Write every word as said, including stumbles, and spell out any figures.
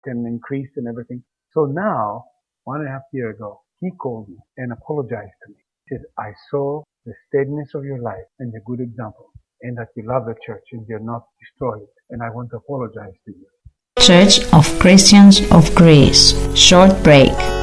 and increased and everything. So now, one and a half year ago, he called me and apologized to me. He said, I saw the steadiness of your life and the good example, and that you love the church and you're not destroyed, and I want to apologize to you. Church of Christians of Greece. Short break.